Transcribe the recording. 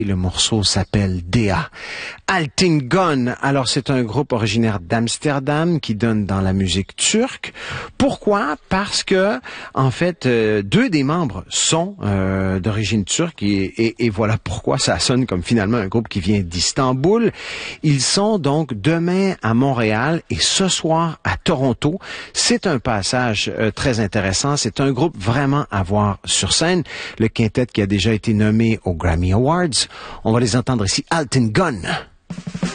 Le morceau s'appelle Dea. Altingun, alors c'est un groupe originaire d'Amsterdam qui donne dans la musique turque. Pourquoi? Parce que, en fait, deux des membres sont d'origine turque et voilà pourquoi ça sonne comme finalement un groupe qui vient d'Istanbul. Ils sont donc demain à Montréal et ce soir à Toronto. C'est un passage très intéressant. C'est un groupe vraiment à voir sur scène. Le quintet qui a déjà été nommé aux Grammy Awards. On va les entendre ici, Altingun.